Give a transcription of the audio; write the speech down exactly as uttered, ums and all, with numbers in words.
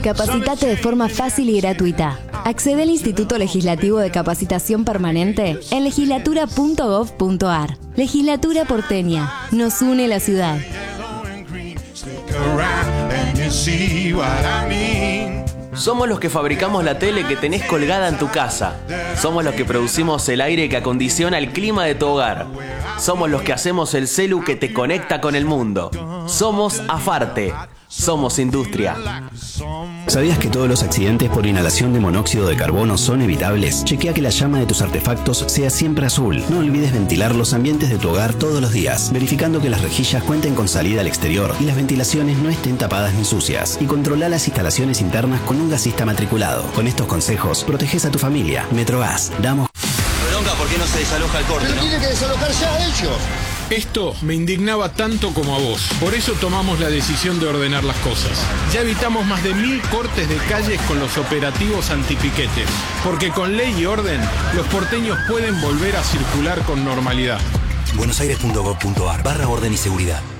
Capacitate de forma fácil y gratuita. Accede al Instituto Legislativo de Capacitación Permanente en legislatura punto gov punto ar. Legislatura porteña. Nos une la ciudad. Somos los que fabricamos la tele que tenés colgada en tu casa. Somos los que producimos el aire que acondiciona el clima de tu hogar. Somos los que hacemos el celu que te conecta con el mundo. Somos Afarte. Somos industria. ¿Sabías que todos los accidentes por inhalación de monóxido de carbono son evitables? Chequea que la llama de tus artefactos sea siempre azul. No olvides ventilar los ambientes de tu hogar todos los días, verificando que las rejillas cuenten con salida al exterior y las ventilaciones no estén tapadas ni sucias. Y controla las instalaciones internas con un gasista matriculado. Con estos consejos, proteges a tu familia. Metrogas, damos... Bronca, ¿por qué no se desaloja el corte? Pero ¿no? tiene que desalojar ya ellos. Esto me indignaba tanto como a vos. Por eso tomamos la decisión de ordenar las cosas. Ya evitamos más de mil cortes de calles con los operativos antipiquetes. Porque con ley y orden, los porteños pueden volver a circular con normalidad. buenosaires punto gov punto ar barra orden y seguridad.